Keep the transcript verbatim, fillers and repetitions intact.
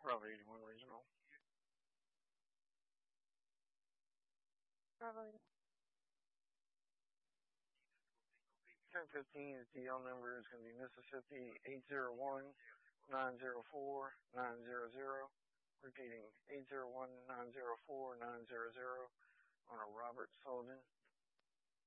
Probably eighty-one regional. Probably. ten fifteen, the D L number is going to be Mississippi eight zero one nine zero four nine zero zero. Repeating, eight zero one nine zero four nine zero zero on a Robert Sullivan.